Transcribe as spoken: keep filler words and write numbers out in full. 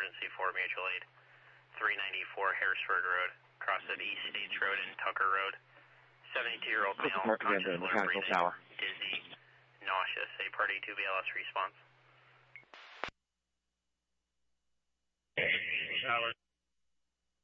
emergency for mutual aid. three ninety-four Harrisburg Road, cross at East States Road and Tucker Road. seventy-two-year-old male, conscious, low breathing, dizzy, nauseous. A party to B L S response. Tower.